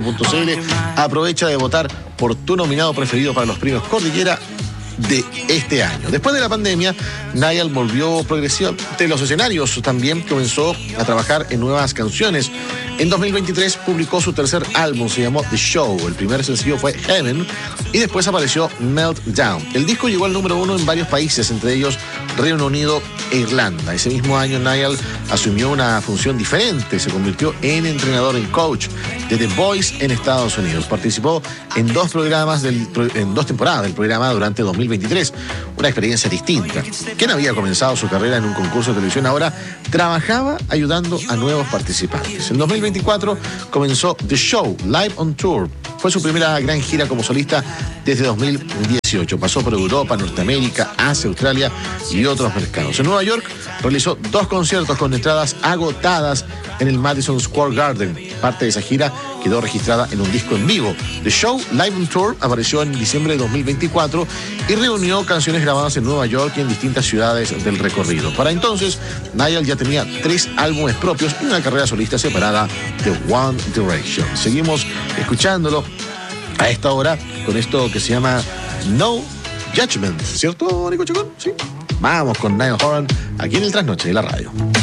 Aprovecha de votar por tu nominado preferido para los premios Cordillera de este año. Después de la pandemia, Niall volvió progresivamente a los escenarios. También comenzó a trabajar en nuevas canciones. En 2023 publicó su tercer álbum, se llamó The Show. El primer sencillo fue Heaven y después apareció Meltdown. El disco llegó al número 1 en varios países, entre ellos Reino Unido e Irlanda. Ese mismo año Niall asumió una función diferente. Se convirtió en entrenador y coach de The Voice en Estados Unidos. Participó en dos temporadas del programa durante 2023. Una experiencia distinta. Quien había comenzado su carrera en un concurso de televisión, ahora trabajaba ayudando a nuevos participantes. En 2024 comenzó The Show Live on Tour. Fue su primera gran gira como solista desde 2018. Pasó por Europa, Norteamérica, Asia, Australia y otros mercados. En Nueva York realizó 2 conciertos con entradas agotadas en el Madison Square Garden. Parte de esa gira quedó registrada en un disco en vivo. The Show Live on Tour apareció en diciembre de 2024 y reunió canciones grabadas en Nueva York y en distintas ciudades del recorrido. Para entonces, Niall ya tenía 3 álbumes propios y una carrera solista separada de One Direction. Seguimos escuchándolo a esta hora con esto que se llama No Judgment, ¿cierto, Nico Chacón? Sí. Vamos con Niall Horan aquí en el Trasnoche de la radio.